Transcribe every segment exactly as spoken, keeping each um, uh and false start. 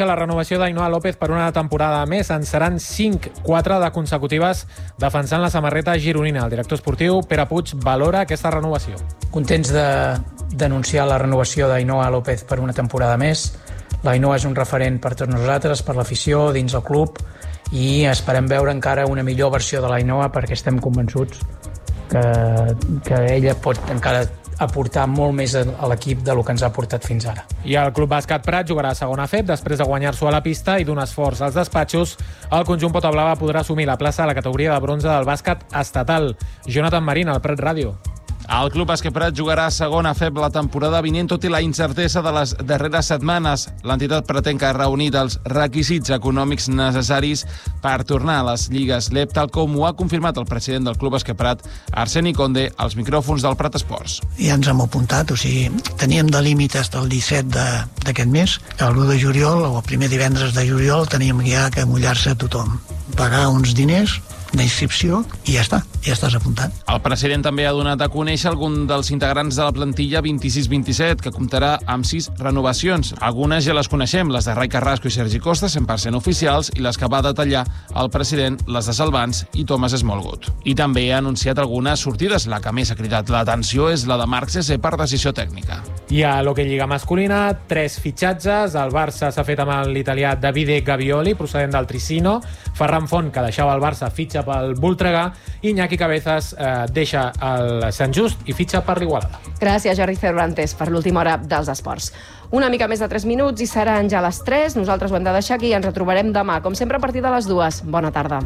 la renovació d'Ainhoa López per una temporada més. En seran cinc, quatre de consecutives defensant la samarreta gironina. El director esportiu, Pere Puig, valora aquesta renovació. Contents de denunciar la renovació d'Ainhoa López per una temporada més. L'Ainhoa és un referent per tots nosaltres, per l'afició, dins el club, i esperem veure encara una millor versió de l'Ainhoa perquè estem convençuts que, que ella pot encara aportar molt més a l'equip del que ens ha aportat fins ara. I el Club Bàsquet Prat jugarà a segona F E P després de guanyar-s'ho a la pista i d'un esforç als despatxos. El conjunt Potablava podrà assumir la plaça a la categoria de bronze del bàsquet estatal. Jonathan Marín, al Prat Ràdio. El Club Bàsquet Prat jugarà a segona F E P la temporada vinent, tot i la incertesa de les darreres setmanes. L'entitat pretén que ha reunit els requisits econòmics necessaris per tornar a les lligues L E P, tal com ho ha confirmat el president del Club Bàsquet Prat, Arseni Conde, als micròfons del Prat Esports. Ja ens hem apuntat, o sigui, teníem de límit fins al disset d'aquest mes. L'u de juliol, o el primer divendres de juliol, teníem ja que mullar-se tothom. Pagar uns diners d'inscripció i ja està, ja estàs apuntat. El president també ha donat a conèixer algun dels integrants de la plantilla vint-i-sis vint-i-set, que comptarà amb sis renovacions. Algunes ja les coneixem, les de Rai Carrasco i Sergi Costa, cent per cent oficials, i les que va detallar el president, les de Salvans i Thomas Smallwood. I també ha anunciat algunes sortides. La que més ha cridat l'atenció és la de Marc Cesé per decisió tècnica. I a l'hoquei lliga masculina, tres fitxatges. El Barça s'ha fet amb l'italià Davide Gavioli, procedent del Tricino. Ferran Font, que deixava el Barça, fitxa pel Voltregà, i Iñaki Cabezas eh, deixa el Sant Just i fitxa per l'Igualada. Gràcies, Jordi Cervantes, per l'última hora dels esports. Una mica més de tres minuts i seran ja les tres. Nosaltres ho hem de deixar aquí i ens retrobarem demà, com sempre, a partir de les dues. Bona tarda.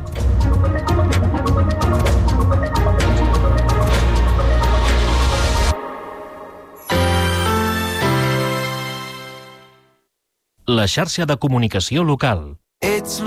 La xarxa de comunicació local.